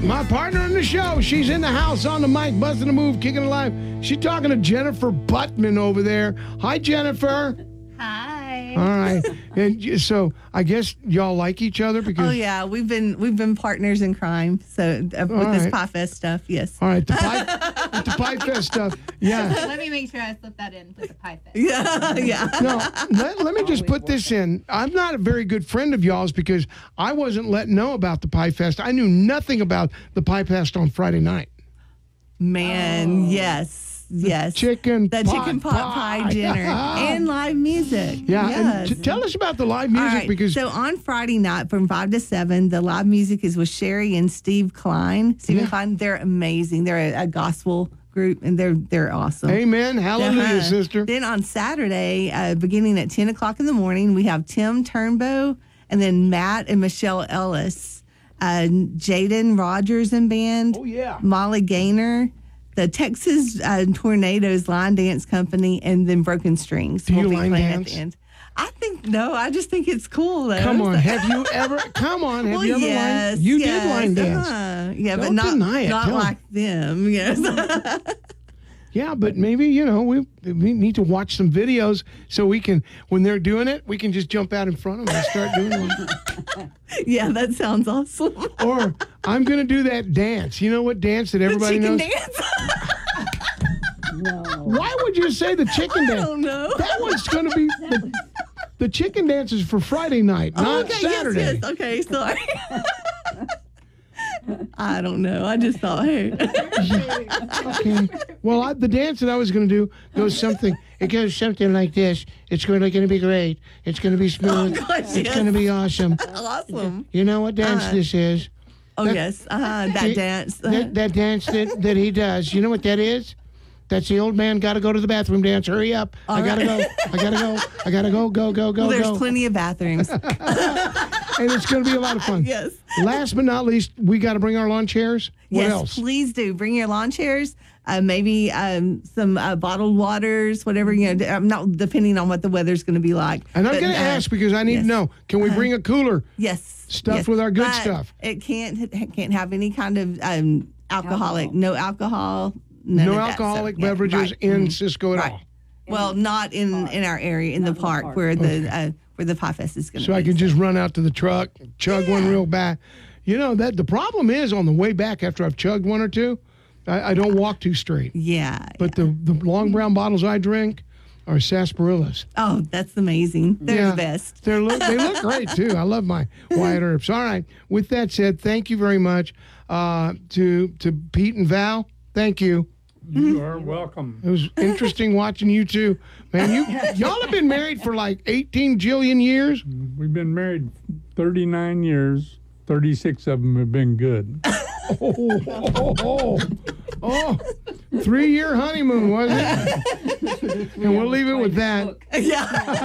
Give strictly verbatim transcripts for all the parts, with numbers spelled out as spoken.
my partner in the show. She's in the house on the mic, busting a move, kicking it live. She's talking to Jennifer Buttman over there. Hi, Jennifer. Hi. All right. And so I guess y'all like each other because. Oh yeah, we've been we've been partners in crime. So uh, with right. this Pie Fest stuff, yes. All right, the Pie, the Pie Fest stuff. Yeah. Let me make sure I slip that in with the Pie Fest. Yeah, yeah. No, let, let me just put this in. I'm not a very good friend of y'all's because I wasn't let know about the Pie Fest. I knew nothing about the Pie Fest on Friday night. Man, yes. Yes. Chicken the pot chicken pot pie, pie. dinner and live music. Yeah, yes. and t- tell us about the live music All right, because so on Friday night from five to seven, the live music is with Sherry and Steve Klein. Stephen Yeah. Klein, they're amazing. They're a, a gospel group and they're they're awesome. Amen, hallelujah, Uh-huh. sister. Then on Saturday, uh, beginning at ten o'clock in the morning, we have Tim Turnbow and then Matt and Michelle Ellis, uh, Jaden Rogers and band. Oh, yeah. Molly Gaynor, the Texas uh, Tornadoes Line Dance Company, and then Broken Strings. Do you will be line playing dance? at the end. I think no. I just think it's cool though. Come on, have you ever? Come on, have Well, you ever yes, lined? You yes, did line dance. uh-huh. Yeah, Don't but not deny it. not Tell 'em. like them. Yes. Yeah, but maybe you know we we need to watch some videos so we can when they're doing it we can just jump out in front of them and start doing one. Yeah, that sounds awesome. Or I'm gonna do that dance. You know what dance that everybody the chicken knows? dance. Why would you say the chicken I dance? don't know. That one's going to be the, the chicken dance is for Friday night, Oh, not okay, Saturday. Yes, yes. Okay, sorry. I don't know. I just thought, hey. Okay. Well, I, the dance that I was going to do goes something. It goes something like this. It's going to be great. It's going to be smooth. Oh, gosh, it's yes. going to be awesome. Awesome. You know what dance Uh, this is? Oh, That- yes. Uh, that It- dance. That, that dance that, that he does. You know what that is? That's the old man got to go to the bathroom dance. Hurry up. I All got to right. go. I got to go. I got to go, go, go, go, well, there's go. plenty of bathrooms. And it's going to be a lot of fun. Yes. Last but not least, we got to bring our lawn chairs. What yes, else? please do. Bring your lawn chairs, uh, maybe um, some uh, bottled waters, whatever, you know, I'm not depending on what the weather's going to be like. And I'm But, going to uh, ask because I need yes. to know, can we bring a cooler? Yes. Stuff yes. with our good But stuff. It can't it can't have any kind of um, alcoholic, Alcohol. no alcohol, none No of that alcoholic stuff. Yeah, beverages right. in Mhm. Cisco at Right. all. Well, not in, in our area, in the park, where the uh, where the Pie Fest is going to So be. I can just run out to the truck, chug one real bad. You know, that the problem is on the way back after I've chugged one or two, I, I don't walk too straight. Yeah. But the, the long brown bottles I drink are sarsaparillas. Oh, that's amazing. They're Yeah. the best. They're look, they look great, too. I love my Wyatt Earps. All right. With that said, thank you very much uh, to, to Pete and Val. Thank you. You are welcome. It was interesting watching you two. Man, you y'all have been married for like eighteen jillion years. We've been married thirty-nine years. thirty-six of them have been good. Oh, oh, oh, oh. Three-year honeymoon, was it? And we'll leave it with that. Yeah.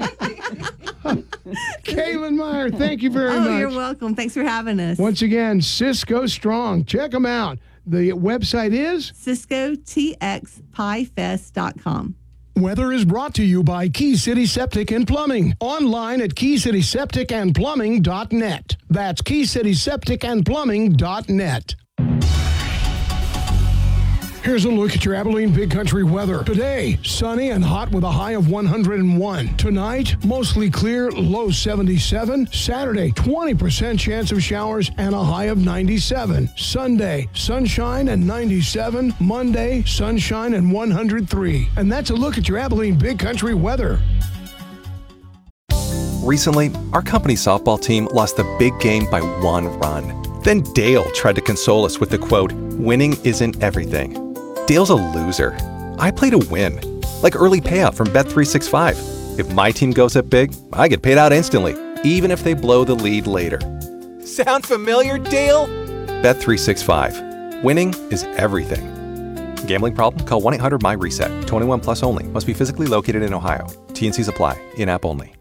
Kaylin Meyer, thank you very Oh, much. you're welcome. Thanks for having us. Once again, Cisco Strong. Check them out. The website is Cisco T X Pie Fest dot com. Weather is brought to you by Key City Septic and Plumbing. Online at key city septic and plumbing dot net. That's key city septic and plumbing dot net. Here's a look at your Abilene Big Country weather. Today, sunny and hot with a high of one hundred one. Tonight, mostly clear, low seventy-seven. Saturday, twenty percent chance of showers and a high of ninety-seven. Sunday, sunshine and ninety-seven. Monday, sunshine and one hundred three. And that's a look at your Abilene Big Country weather. Recently, our company softball team lost the big game by one run. Then Dale tried to console us with the quote, "Winning isn't everything." Dale's a loser. I play to win. Like early payout from Bet three sixty-five. If my team goes up big, I get paid out instantly, even if they blow the lead later. Sound familiar, Dale? Bet three sixty-five. Winning is everything. Gambling problem? Call one eight hundred M Y RESET. twenty-one plus only. Must be physically located in Ohio. T and Cs apply. In-app only.